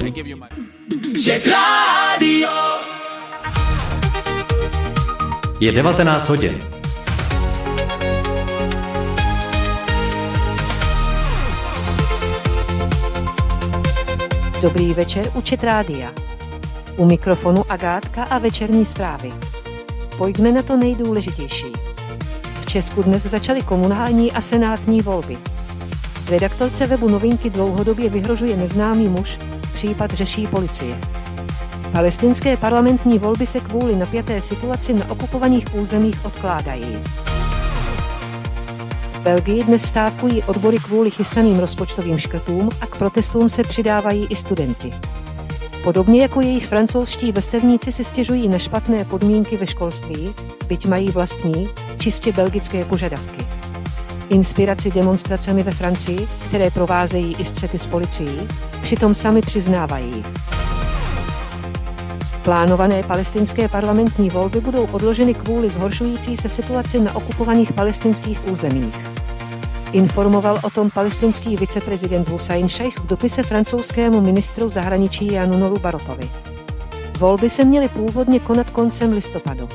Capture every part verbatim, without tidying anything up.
Je devatenáct hodin. Dobrý večer u Chat Rádia. U mikrofonu Agátka a večerní zprávy. Pojďme na to nejdůležitější. V Česku dnes začaly komunální a senátní volby. Redaktorce webu Novinky dlouhodobě vyhrožuje neznámý muž, případ řeší policie. Palestinské parlamentní volby se kvůli napjaté situaci na okupovaných územích odkládají. V Belgii dnes stávkují odbory kvůli chystaným rozpočtovým škrtům a k protestům se přidávají i studenti. Podobně jako jejich francouzští vrstevníci si stěžují na špatné podmínky ve školství, byť mají vlastní, čistě belgické požadavky. Inspiraci demonstracemi ve Francii, které provázejí i střety s policií, přitom sami přiznávají. Plánované palestinské parlamentní volby budou odloženy kvůli zhoršující se situaci na okupovaných palestinských územích. Informoval o tom palestinský viceprezident Husajn Šajch v dopise francouzskému ministru zahraničí Janu Nolu Barotovi. Volby se měly původně konat koncem listopadu.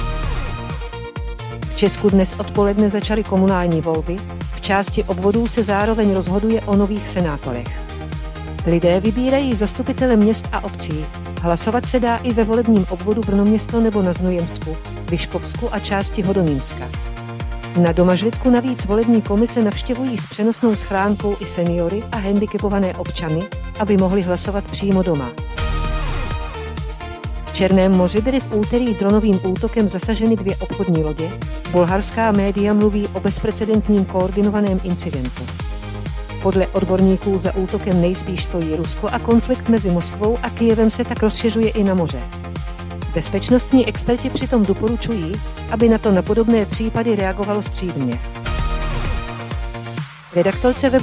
V Česku dnes odpoledne začaly komunální volby, v části obvodů se zároveň rozhoduje o nových senátorech. Lidé vybírají zastupitele měst a obcí. Hlasovat se dá i ve volebním obvodu Brnoměsto nebo na Znojemsku, Vyškovsku a části Hodonínska. Na Domažlicku navíc volební komise navštěvují s přenosnou schránkou i seniory a handicapované občany, aby mohli hlasovat přímo doma. V Černém moři byly v úterý dronovým útokem zasaženy dvě obchodní lodě. Bulharská média mluví o bezprecedentním koordinovaném incidentu. Podle odborníků za útokem nejspíš stojí Rusko a konflikt mezi Moskvou a Kyjevem se tak rozšiřuje i na moře. Bezpečnostní experti přitom doporučují, aby na to na podobné případy reagovalo střídmě. Redaktorce webu